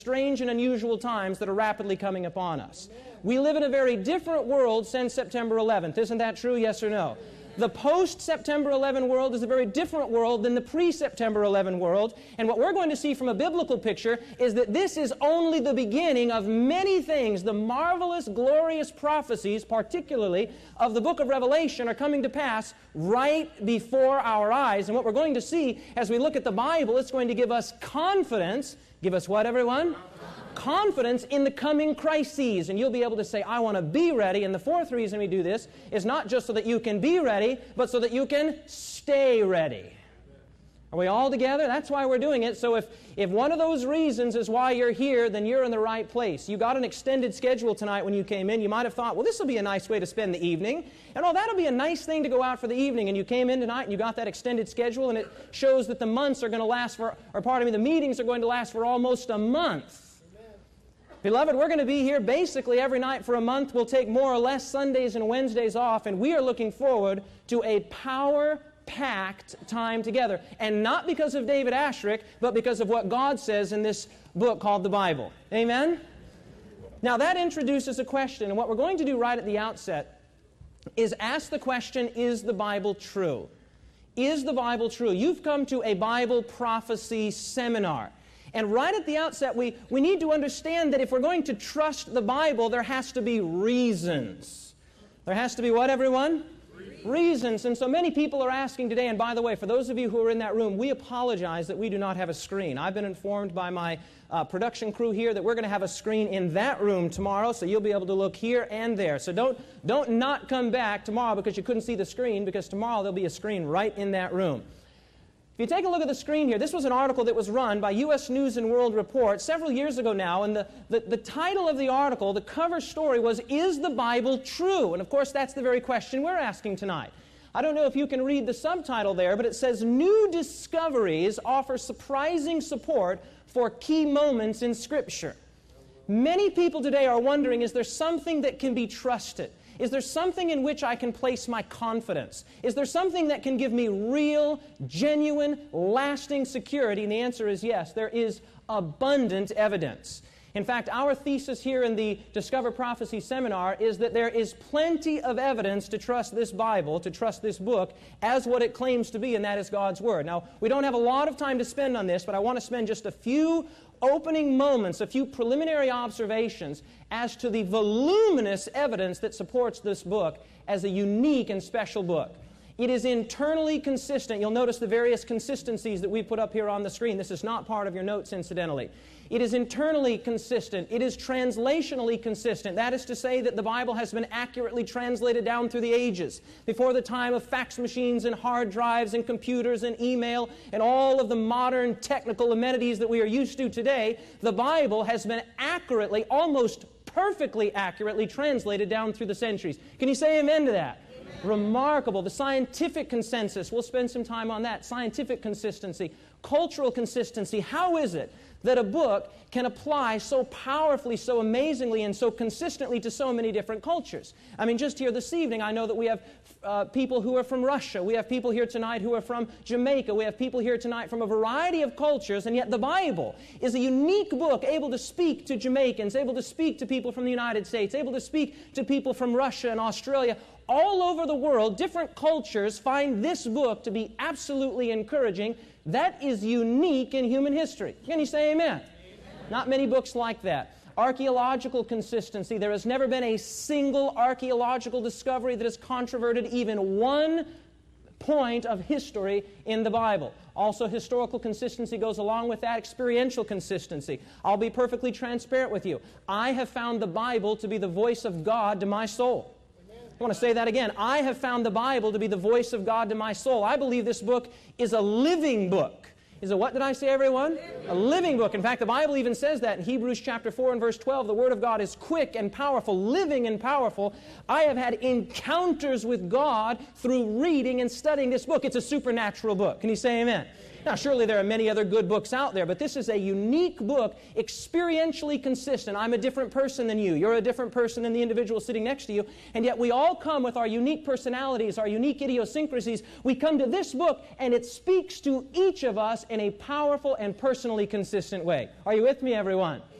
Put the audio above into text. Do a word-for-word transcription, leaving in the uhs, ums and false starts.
strange and unusual times that are rapidly coming upon us. We live in a very different world since September eleventh. Isn't that true, yes or no? The post-September eleventh world is a very different world than the pre-September eleventh world. And what we're going to see from a biblical picture is that this is only the beginning of many things. The marvelous, glorious prophecies, particularly of the book of Revelation, are coming to pass right before our eyes. And what we're going to see as we look at the Bible, it's going to give us confidence. Give us what, everyone? Confidence in the coming crises. And you'll be able to say, I want to be ready. And the fourth reason we do this is not just so that you can be ready, but so that you can stay ready. Are we all together? That's why we're doing it. So if, if one of those reasons is why you're here, then you're in the right place. You got an extended schedule tonight when you came in. You might have thought, well, this will be a nice way to spend the evening. And oh, that'll be a nice thing to go out for the evening. And you came in tonight and you got that extended schedule, and it shows that the months are going to last for, or pardon me, the meetings are going to last for almost a month. Beloved, we're going to be here basically every night for a month. We'll take more or less Sundays and Wednesdays off, and we are looking forward to a power-packed time together. And not because of David Ashrick, but because of what God says in this book called the Bible. Amen? Now that introduces a question, and what we're going to do right at the outset is ask the question, is the Bible true? Is the Bible true? You've come to a Bible prophecy seminar. And right at the outset, we, we need to understand that if we're going to trust the Bible, there has to be reasons. There has to be what, everyone? Reasons. Reasons. And so many people are asking today, and by the way, for those of you who are in that room, we apologize that we do not have a screen. I've been informed by my uh, production crew here that we're going to have a screen in that room tomorrow, so you'll be able to look here and there. So don't, don't not come back tomorrow because you couldn't see the screen, because tomorrow there'll be a screen right in that room. If you take a look at the screen here, this was an article that was run by U S News and World Report several years ago now, and the, the, the title of the article, the cover story was, Is the Bible True? And of course, that's the very question we're asking tonight. I don't know if you can read the subtitle there, but it says, New discoveries offer surprising support for key moments in Scripture. Many people today are wondering, is there something that can be trusted? Is there something in which I can place my confidence? Is there something that can give me real, genuine, lasting security? And the answer is yes. There is abundant evidence. In fact, our thesis here in the Discover Prophecy seminar is that there is plenty of evidence to trust this Bible, to trust this book, as what it claims to be, and that is God's Word. Now, we don't have a lot of time to spend on this, but I want to spend just a few opening moments, a few preliminary observations as to the voluminous evidence that supports this book as a unique and special book. It is internally consistent. You'll notice the various consistencies that we put up here on the screen. This is not part of your notes, incidentally. It is internally consistent. It is translationally consistent. That is to say that the Bible has been accurately translated down through the ages. Before the time of fax machines and hard drives and computers and email and all of the modern technical amenities that we are used to today, the Bible has been accurately, almost perfectly accurately translated down through the centuries. Can you say amen to that? Remarkable. The scientific consensus, we'll spend some time on that. Scientific consistency, cultural consistency. How is it that a book can apply so powerfully, so amazingly, and so consistently to so many different cultures? I mean, just here this evening, I know that we have uh, people who are from Russia. We have people here tonight who are from Jamaica. We have people here tonight from a variety of cultures, and yet the Bible is a unique book able to speak to Jamaicans, able to speak to people from the United States, able to speak to people from Russia and Australia. All over the world, different cultures find this book to be absolutely encouraging. That is unique in human history. Can you say amen? Amen. Not many books like that. Archaeological consistency. There has never been a single archaeological discovery that has controverted even one point of history in the Bible. Also, historical consistency goes along with that. Experiential consistency. I'll be perfectly transparent with you. I have found the Bible to be the voice of God to my soul. I want to say that again. I have found the Bible to be the voice of God to my soul. I believe this book is a living book. Is it what did I say, everyone? A living book. In fact, the Bible even says that in Hebrews chapter four and verse twelve. The Word of God is quick and powerful, living and powerful. I have had encounters with God through reading and studying this book. It's a supernatural book. Can you say amen? Now, surely there are many other good books out there, but this is a unique book, experientially consistent. I'm a different person than you. You're a different person than the individual sitting next to you. And yet we all come with our unique personalities, our unique idiosyncrasies. We come to this book, and it speaks to each of us in a powerful and personally consistent way. Are you with me, everyone?